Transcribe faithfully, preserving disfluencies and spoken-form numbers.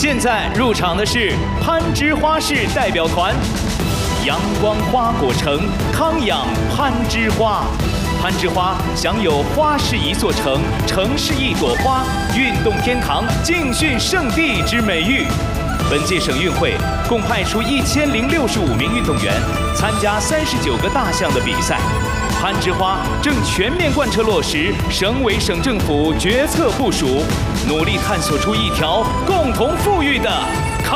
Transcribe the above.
现在入场的是攀枝花市代表团，阳光花果城康养攀枝花。攀枝花享有花是一座城，城是一朵花，运动天堂、竞训圣地之美誉。本届省运会共派出一千零六十五名运动员参加三十九个大项的比赛。攀枝花正全面贯彻落实省委省政府决策部署，努力探索出一条共同富裕的